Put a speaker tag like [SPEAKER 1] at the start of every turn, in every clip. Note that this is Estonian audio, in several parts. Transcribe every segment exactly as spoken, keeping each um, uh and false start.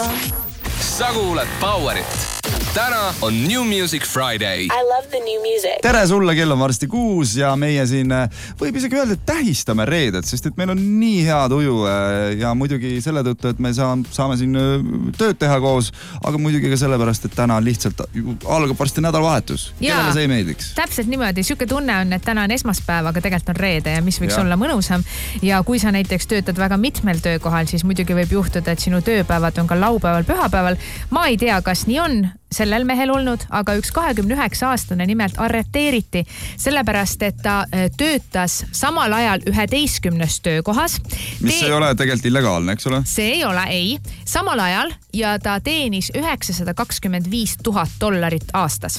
[SPEAKER 1] sa kuulad Powerit. Täna on New Music Friday.
[SPEAKER 2] I love the new music.
[SPEAKER 3] Tere sulle, kell on varsti kuus ja meie siin võib isegi öelda, et tähistame reedet, sest et meil on nii hea tuju ja muidugi selle tõttu, et me saame siin tööd teha koos, aga muidugi ka sellepärast, et täna lihtsalt algab varsti nädalavahetus. Kellele see ei meeldiks?
[SPEAKER 4] Täpselt niimoodi. Siuke tunne on, et täna on esmaspäev, aga tegelikult on reede ja mis võiks ja. olla mõnusam. Ja kui sa näiteks töötad väga mitmel töökohal, siis muidugi võib juhtuda, et sinu tööpäevad on ka laupäeval, pühapäeval. Ma ei tea, kas nii on sellel mehel olnud, aga üks kahekümne üheksa aastane nimelt arreteeriti sellepärast, et ta töötas samal ajal üheteistkümnes töökohas.
[SPEAKER 3] Mis Te... ei ole tegelikult illegaalne, eks ole?
[SPEAKER 4] See ei ole, ei. Samal ajal ja ta teenis üheksasada kakskümmend viis tuhat dollarit aastas.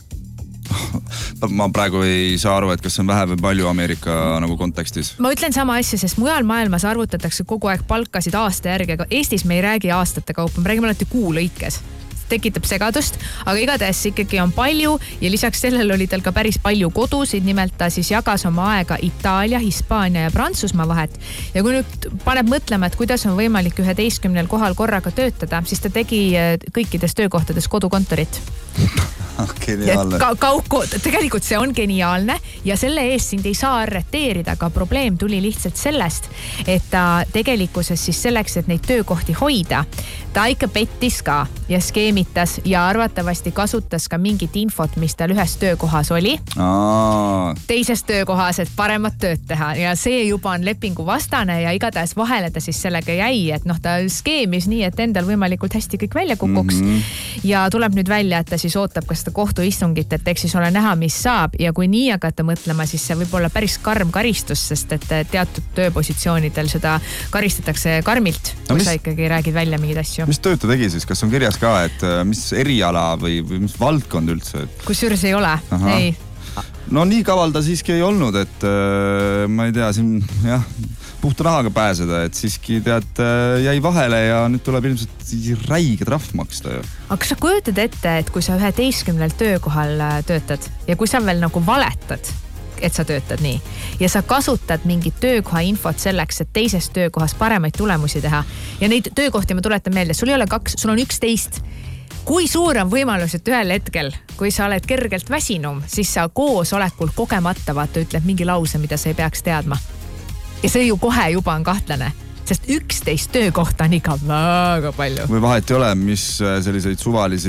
[SPEAKER 3] Ma praegu ei saa aru, et kas on vähe või palju Ameerika nagu kontekstis.
[SPEAKER 4] Ma ütlen sama asja, sest mujal maailmas arvutatakse kogu aeg palkasid aasta järgi, aga Eestis me ei räägi aastate kaupa, me räägime alati kuu lõikes. Tekitab segadust, aga igatahes ikkagi on palju ja lisaks sellele oli tal ka päris palju kodusid, nimelt ta siis jagas oma aega Itaalia, Hispaania ja Prantsusmaa vahet. Ja kui nüüd paneb mõtlema, et kuidas on võimalik üheteistkümnel kohal korraga töötada, siis ta tegi kõikides töökohtades kodukontorit.
[SPEAKER 3] Geniaalne.
[SPEAKER 4] Ka, kauko, tegelikult see on geniaalne ja selle eest sind ei saa arreteerida, aga probleem tuli lihtsalt sellest, et ta tegelikkuses siis selleks, et neid töökohti hoida, ta ikka pettis ka ja skeemitas ja arvatavasti kasutas ka mingit infot, mis tal ühes töökohas oli.
[SPEAKER 3] Aa.
[SPEAKER 4] Teises töökohas, et paremat tööd teha ja see juba on lepingu vastane ja igatahes vahele ta siis sellega jäi, et noh, ta skeemis nii, et endal võimalikult hästi kõik välja kukuks mm-hmm. ja tuleb nüüd välja, et ta siis ootab ka seda kohtuistungit, et eks siis ole näha, mis saab ja kui nii hakata mõtlema, siis see võib olla päris karm karistus, sest et teatud tööpositsioonidel seda karistatakse karmilt, kui no, mis... sa ikkagi räägid välja mingeid asju.
[SPEAKER 3] Mis tööd ta tegi siis? Kas on kirjas ka, et mis eriala või, või mis valdkond üldse?
[SPEAKER 4] Kusjuures ei ole, Aha. ei.
[SPEAKER 3] No nii kaval ta siiski ei olnud, et äh, ma ei tea, siin jah, puhta rahaga pääseda, et siiski tead jäi vahele ja nüüd tuleb ilmselt räige trahv maksta.
[SPEAKER 4] Aga kas sa kujutad ette, et kui sa üheteistkümnel töökohal töötad ja kui sa veel nagu valetad, et sa töötad nii ja sa kasutad mingit töökoha infot selleks, et teises töökohas paremaid tulemusi teha ja neid töökohti ma tuletan meelde, sul ei ole kaks, sul on üksteist. Kui suur on võimalus, et ühel hetkel, kui sa oled kergelt väsinum, siis sa koosolekul kogemata vaata ütled mingi lause, mida sa ei peaks teadma. Ja see ju kohe juba on kahtlane, sest üksteist töökohta on ikka väga palju.
[SPEAKER 3] Või vahet ei ole, mis selliseid suvalisi,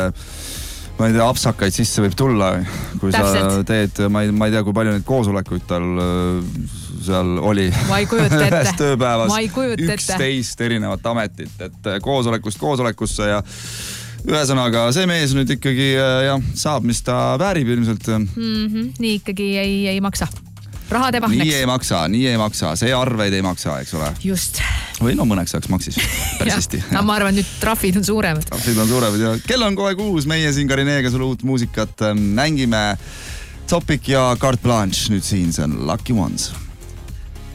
[SPEAKER 3] ma ei tea, apsakaid sisse võib tulla, kui Täpselt. sa teed, ma ei, ma ei tea, kui palju neid koosolekuid tal seal oli.
[SPEAKER 4] Ma ei kujuta ette.
[SPEAKER 3] Ühes tööpäevas
[SPEAKER 4] ma ei kujuta ette.
[SPEAKER 3] üksteist erinevat ametit, et koosolekust koosolekusse ja ühesõnaga, see mees nüüd ikkagi ja, saab, mis ta väärib ilmselt.
[SPEAKER 4] Mm-hmm, nii ikkagi ei, ei maksa. Rahad ei pahneks.
[SPEAKER 3] Nii ei maksa, nii ei maksa. See arveid ei maksa, eks ole.
[SPEAKER 4] Just.
[SPEAKER 3] Või no mõneks ajaks maksis. Päris hästi.
[SPEAKER 4] No, ma arvan, nüüd trahvid on suuremad.
[SPEAKER 3] Trahvid on suuremad ja kell on kohe kuus. Meie siin Karineega sulle uut muusikat mängime. Topic ja Carte Blanche nüüd siin, see on Lucky Ones.